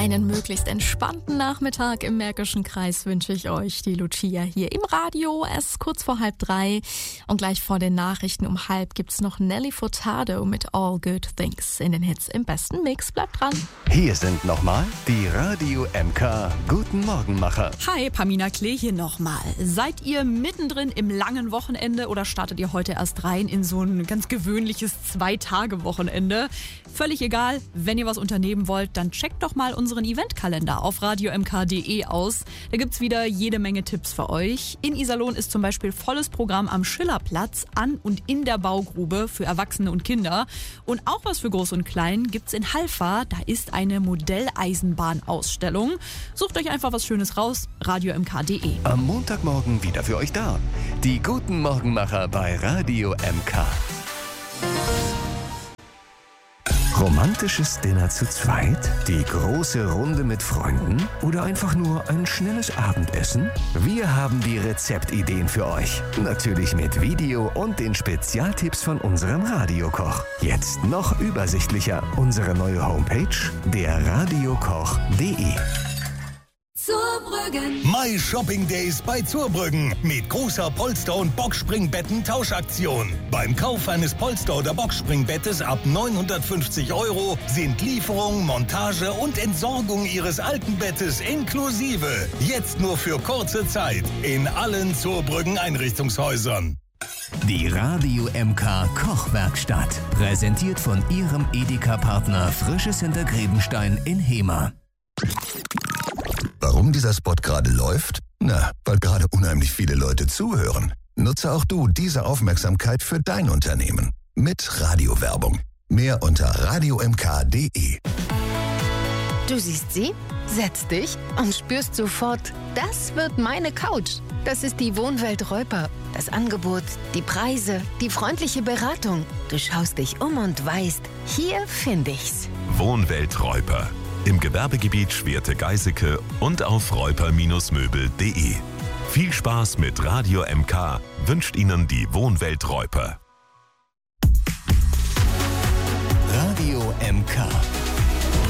Einen möglichst entspannten Nachmittag im Märkischen Kreis wünsche ich euch, die Lucia hier im Radio. Es ist kurz vor 2:30 und gleich vor den Nachrichten um 2:30 gibt's noch Nelly Furtado mit All Good Things in den Hits im besten Mix. Bleibt dran. Hier sind nochmal die Radio MK Guten Morgenmacher. Hi, Pamina Klee hier nochmal. Seid ihr mittendrin im langen Wochenende oder startet ihr heute erst rein in so ein ganz gewöhnliches 2-Tage-Wochenende? Völlig egal, wenn ihr was unternehmen wollt, dann checkt doch mal unseren Eventkalender auf radiomk.de aus. Da gibt's wieder jede Menge Tipps für euch. In Iserlohn ist zum Beispiel volles Programm am Schillerplatz an und in der Baugrube für Erwachsene und Kinder. Und auch was für Groß und Klein gibt's in Halfa. Da ist eine Modelleisenbahnausstellung. Sucht euch einfach was Schönes raus. radiomk.de. Am Montagmorgen wieder für euch da. Die Guten Morgenmacher bei Radio MK. Romantisches Dinner zu zweit? Die große Runde mit Freunden? Oder einfach nur ein schnelles Abendessen? Wir haben die Rezeptideen für euch. Natürlich mit Video und den Spezialtipps von unserem Radiokoch. Jetzt noch übersichtlicher. Unsere neue Homepage, derradiokoch.de. Zurbrüggen. My Shopping Days bei Zurbrüggen mit großer Polster- und Boxspringbetten-Tauschaktion. Beim Kauf eines Polster- oder Boxspringbettes ab 950 € sind Lieferung, Montage und Entsorgung Ihres alten Bettes inklusive. Jetzt nur für kurze Zeit in allen Zurbrüggen Einrichtungshäusern. Die Radio MK Kochwerkstatt. Präsentiert von Ihrem Edeka-Partner Frisches Hintergrebenstein in Hemer. Warum dieser Spot gerade läuft? Na, weil gerade unheimlich viele Leute zuhören. Nutze auch du diese Aufmerksamkeit für dein Unternehmen. Mit Radiowerbung. Mehr unter radiomk.de. Du siehst sie, setzt dich und spürst sofort, das wird meine Couch. Das ist die Wohnwelt Reuper. Das Angebot, die Preise, die freundliche Beratung. Du schaust dich um und weißt, hier finde ich's. Wohnwelt Reuper. Im Gewerbegebiet Schwerte-Geiseke und auf reuper-möbel.de. Viel Spaß mit Radio MK wünscht Ihnen die Wohnwelt Reuper. Radio MK.